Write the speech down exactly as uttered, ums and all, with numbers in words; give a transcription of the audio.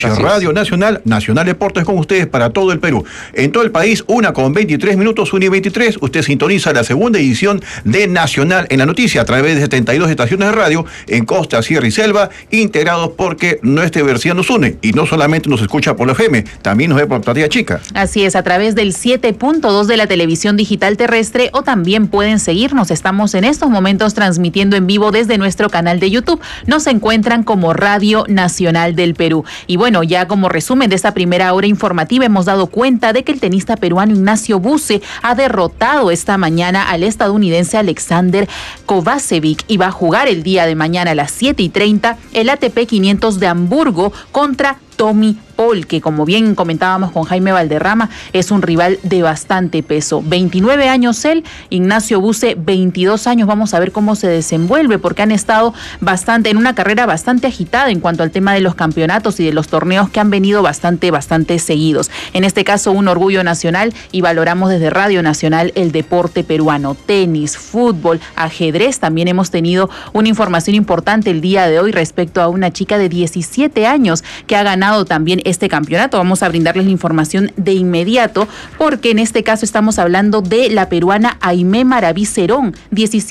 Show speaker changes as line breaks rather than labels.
Radio Nacional, Nacional Deportes con ustedes para todo el Perú. En todo el país, una con veintitrés minutos, una y veintitrés. Usted sintoniza la segunda edición de Nacional en la Noticia a través de setenta y dos estaciones de radio en Costa, Sierra y Selva, integrados porque nuestra diversidad nos une. Y no solamente nos escucha por la F M, también nos ve por pantalla chica.
Así es, a través del siete punto dos de la televisión digital terrestre, o también pueden seguirnos. Estamos en estos momentos transmitiendo en vivo desde nuestro canal de YouTube. Nos encuentran como Radio Nacional del Perú. Y bueno, Bueno, ya como resumen de esta primera hora informativa, hemos dado cuenta de que el tenista peruano Ignacio Buse ha derrotado esta mañana al estadounidense Alexander Kovacevic y va a jugar el día de mañana a las siete y treinta el A T P quinientos de Hamburgo contra Tommy Paul, que como bien comentábamos con Jaime Valderrama, es un rival de bastante peso. veintinueve años él, Ignacio Buse veintidós años. Vamos a ver cómo se desenvuelve, porque han estado bastante en una carrera bastante agitada en cuanto al tema de los campeonatos y de los torneos que han venido bastante, bastante seguidos. En este caso, un orgullo nacional, y valoramos desde Radio Nacional el deporte peruano. Tenis, fútbol, ajedrez. También hemos tenido una información importante el día de hoy respecto a una chica de diecisiete años que ha ganado también este campeonato. Vamos a brindarles la información de inmediato, porque en este caso estamos hablando de la peruana Aimé Maraví Cerón, diecisiete